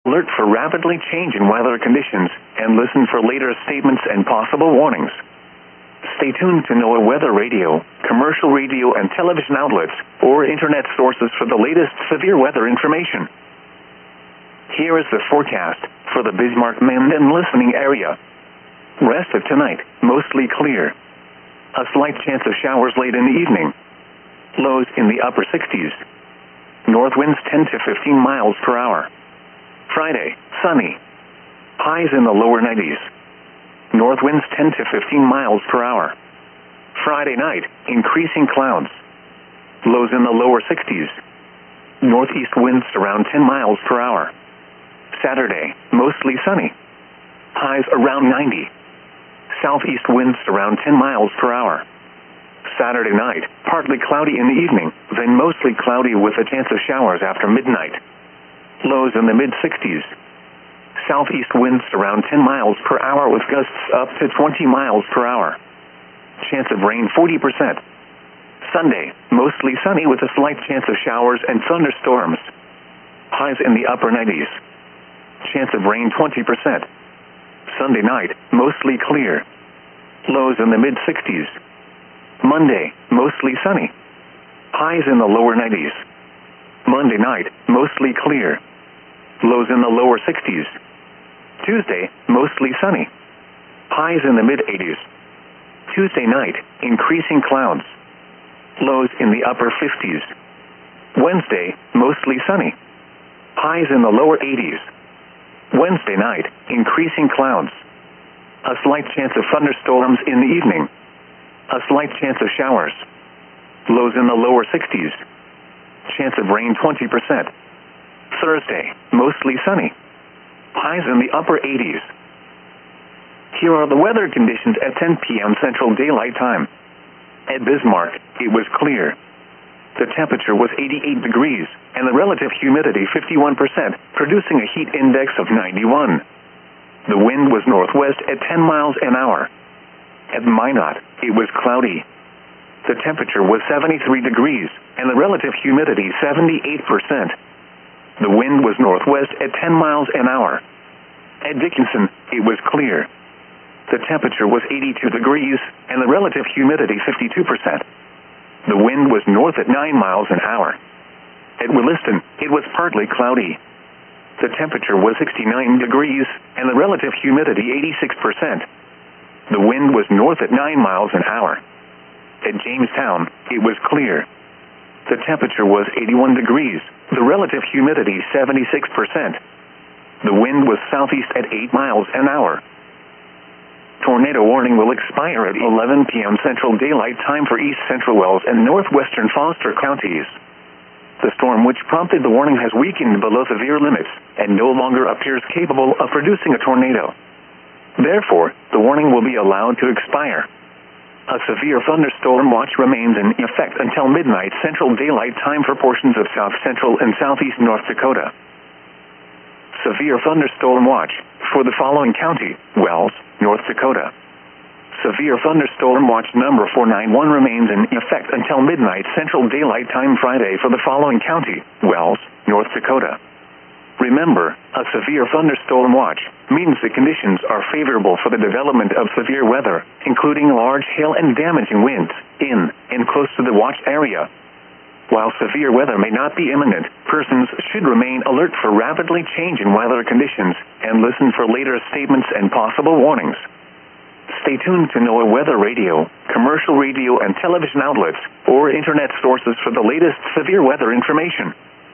alert for rapidly changing weather conditions, and listen for later statements and possible warnings. Stay tuned to NOAA Weather Radio, commercial radio and television outlets, or internet sources for the latest severe weather information. Here is the forecast for the Bismarck-Minden listening area. Rest of tonight, mostly clear. A slight chance of showers late in the evening. Lows in the upper 60s. North winds 10 to 15 miles per hour. Friday, sunny. Highs in the lower 90s. North winds 10 to 15 miles per hour. Friday night, increasing clouds. Lows in the lower 60s. Northeast winds around 10 miles per hour. Saturday, mostly sunny. Highs around 90. Southeast winds around 10 miles per hour. Saturday night, partly cloudy in the evening, then mostly cloudy with a chance of showers after midnight. Lows in the mid-60s. Southeast winds around 10 miles per hour with gusts up to 20 miles per hour. Chance of rain 40%. Sunday, mostly sunny with a slight chance of showers and thunderstorms. Highs in the upper 90s. Chance of rain 20%. Sunday night, mostly clear. Lows in the mid-60s. Monday, mostly sunny. Highs in the lower 90s. Monday night, mostly clear. Lows in the lower 60s. Tuesday, mostly sunny. Highs in the mid-80s. Tuesday night, increasing clouds. Lows in the upper 50s. Wednesday, mostly sunny. Highs in the lower 80s. Wednesday night, increasing clouds. A slight chance of thunderstorms in the evening. A slight chance of showers. Lows in the lower 60s. Chance of rain 20%. Thursday, mostly sunny. Highs in the upper 80s. Here are the weather conditions at 10 p.m. Central Daylight Time. At Bismarck, it was clear. The temperature was 88 degrees, and the relative humidity 51%, producing a heat index of 91. The wind was northwest at 10 miles an hour. At Minot, it was cloudy. The temperature was 73 degrees, and the relative humidity 78%. The wind was northwest at 10 miles an hour. At Dickinson, it was clear. The temperature was 82 degrees, and the relative humidity 52%. The wind was north at 9 miles an hour. At Williston, it was partly cloudy. The temperature was 69 degrees, and the relative humidity 86%. The wind was north at 9 miles an hour. At Jamestown, it was clear. The temperature was 81 degrees, the relative humidity 76%. The wind was southeast at 8 miles an hour. Tornado warning will expire at 11 p.m. Central Daylight Time for East Central Wells and northwestern Foster counties. The storm which prompted the warning has weakened below severe limits and no longer appears capable of producing a tornado. Therefore, the warning will be allowed to expire. A severe thunderstorm watch remains in effect until midnight Central Daylight Time for portions of south central and southeast North Dakota. Severe thunderstorm watch for the following county: Wells, North Dakota. Severe thunderstorm watch number 491 remains in effect until midnight Central Daylight Time Friday for the following county: Wells, North Dakota. Remember, a severe thunderstorm watch means the conditions are favorable for the development of severe weather, including large hail and damaging winds, in and close to the watch area. While severe weather may not be imminent, persons should remain alert for rapidly changing weather conditions and listen for later statements and possible warnings. Stay tuned to NOAA Weather Radio, commercial radio and television outlets, or internet sources for the latest severe weather information.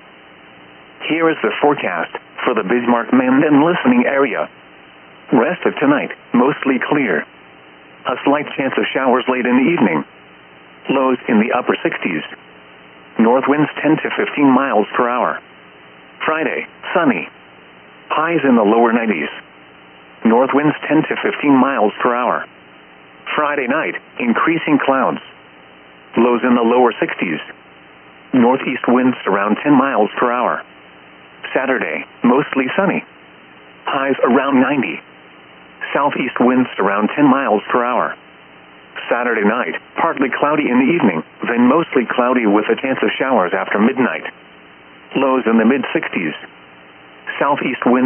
Here is the forecast for the Bismarck-Minden listening area. Rest of tonight, mostly clear. A slight chance of showers late in the evening. Lows in the upper 60s. North winds 10 to 15 miles per hour. Friday, sunny. Highs in the lower 90s. North winds 10 to 15 miles per hour. Friday night, increasing clouds. Lows in the lower 60s. Northeast winds around 10 miles per hour. Saturday, mostly sunny. Highs around 90. Southeast winds around 10 miles per hour. Saturday night, partly cloudy in the evening, then mostly cloudy with a chance of showers after midnight. Lows in the mid-60s. Southeast winds